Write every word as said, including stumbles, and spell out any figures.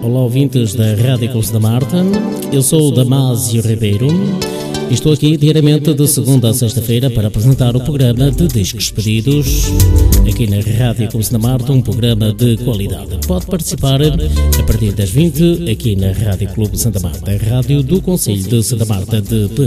olá ouvintes da Rádio Clube da Marta, eu sou o Damásio Ribeiro e estou aqui diariamente de segunda a sexta-feira para apresentar o programa de Discos Pedidos, aqui na Rádio Clube da Marta, um programa de qualidade. Pode participar a partir das vinte aqui na Rádio Clube Santa Marta, a rádio do Concelho de Santa Marta de Penedès.